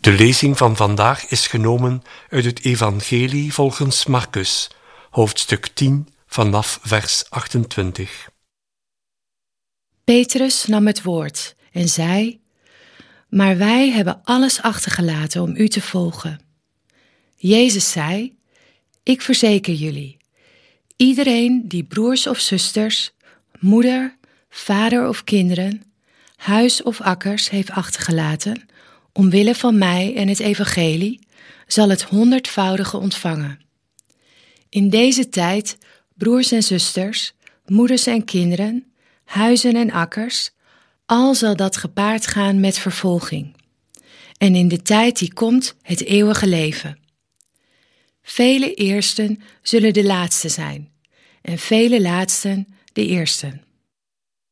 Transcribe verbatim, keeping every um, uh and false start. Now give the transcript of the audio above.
De lezing van vandaag is genomen uit het Evangelie volgens Marcus, hoofdstuk tien, vanaf vers achtentwintig. Petrus nam het woord en zei: Maar wij hebben alles achtergelaten om u te volgen. Jezus zei: Ik verzeker jullie, iedereen die broers of zusters, moeder, vader of kinderen, huis of akkers heeft achtergelaten, omwille van mij en het evangelie, zal het honderdvoudige ontvangen. In deze tijd, broers en zusters, moeders en kinderen, huizen en akkers, al zal dat gepaard gaan met vervolging. En in de tijd die komt, het eeuwige leven. Vele eersten zullen de laatste zijn, en vele laatsten de eersten.